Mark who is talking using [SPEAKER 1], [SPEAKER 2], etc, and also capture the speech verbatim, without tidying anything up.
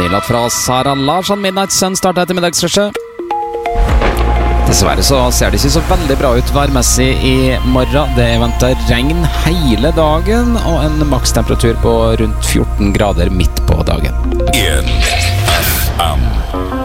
[SPEAKER 1] Nylatt fra Sara Larsson. Midnight Sun startet etter middagsrushet. Dessverre så ser det ikke så veldig bra ut værmessig i morgen. Det er ventet regn hele dagen og en makstemperatur på rundt fjorten grader midt på dagen.
[SPEAKER 2] En F M